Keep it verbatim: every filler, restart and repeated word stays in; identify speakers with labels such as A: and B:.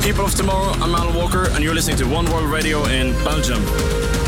A: People of Tomorrow, I'm Alan Walker, and you're listening to One World Radio in Belgium.